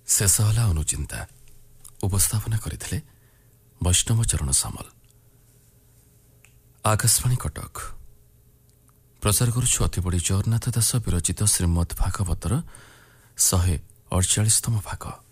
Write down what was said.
ଶେଷ ହେଲା ଅନୁଚିନ୍ତା। ଉପସ୍ଥାପନା କରିଥିଲେ ବୈଷ୍ଣବ ଚରଣ ସାମଲ। ଆକାଶବାଣୀ କଟକ। ପ୍ରଚାର କରୁଛୁ ଅତିବଡ଼ି ଜଗନ୍ନାଥ ଦାସ ବିରଚିତ ଶ୍ରୀମଦ୍ ଭାଗବତର 148ତମ ଭାଗ।